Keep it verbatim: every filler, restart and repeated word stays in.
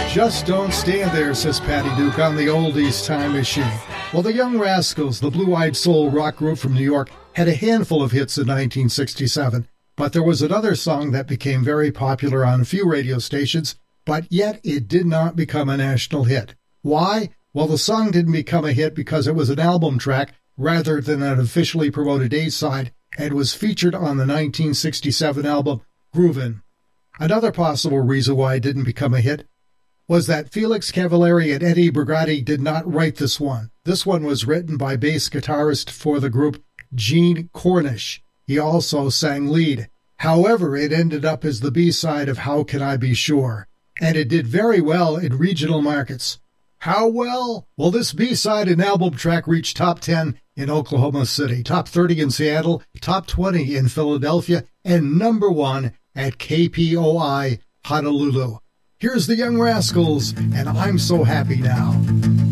Just don't stand there, says Patty Duke on the Oldies Time Machine. Well, the Young Rascals, the blue-eyed soul rock group from New York, had a handful of hits in nineteen sixty-seven, but there was another song that became very popular on a few radio stations, but yet it did not become a national hit. Why? Well, the song didn't become a hit because it was an album track rather than an officially promoted A-side, and was featured on the nineteen sixty-seven album Groovin'. Another possible reason why it didn't become a hit was that Felix Cavalieri and Eddie Brigati did not write this one. This one was written by bass guitarist for the group Gene Cornish. He also sang lead. However, it ended up as the B-side of How Can I Be Sure? And it did very well in regional markets. How well? Well, this B-side and album track reached top ten in Oklahoma City, top thirty in Seattle, top twenty in Philadelphia, and number one at K P O I Honolulu. Here's the Young Rascals, and I'm So Happy Now.